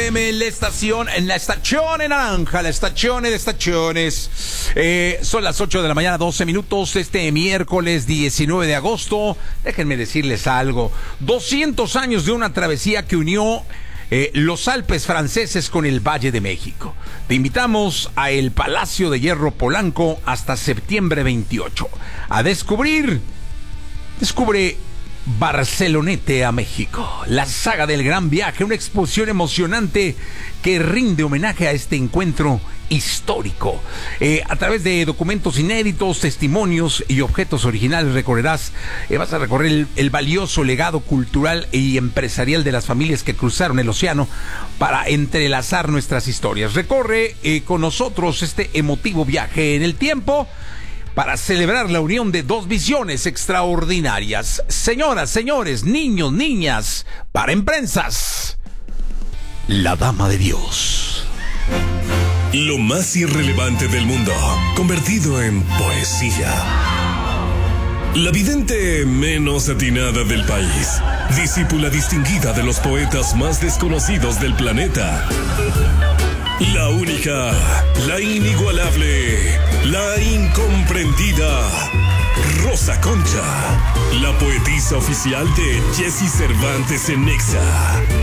FM, en la estación en naranja, la estación de estaciones. Son las 8 de la mañana, 12 minutos, este miércoles 19 de agosto. Déjenme decirles algo. 200 años de una travesía que unió los Alpes franceses con el Valle de México. Te invitamos a el Palacio de Hierro Polanco hasta septiembre 28. A descubre Barcelonete a México, la saga del gran viaje, una exposición emocionante que rinde homenaje a este encuentro histórico. A través de documentos inéditos, testimonios y objetos originales vas a recorrer el valioso legado cultural y empresarial de las familias que cruzaron el océano para entrelazar nuestras historias. Recorre con nosotros este emotivo viaje en el tiempo para celebrar la unión de dos visiones extraordinarias. Señoras, señores, niños, niñas, paren prensas. La Dama de Dios. Lo más irrelevante del mundo, convertido en poesía. La vidente menos atinada del país, discípula distinguida de los poetas más desconocidos del planeta. La única, la inigualable, la incomprendida, Rosa Concha, la poetisa oficial de Jesse Cervantes en Nexa.